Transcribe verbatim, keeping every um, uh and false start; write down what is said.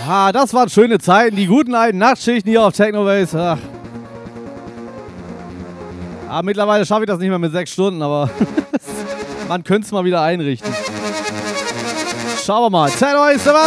Ah, das waren schöne Zeiten, die guten alten Nachtschichten hier auf Technobase. Ach. Ah, mittlerweile schaffe ich das nicht mehr mit sechs Stunden, aber man könnte es mal wieder einrichten. Schauen wir mal. Zeit euch,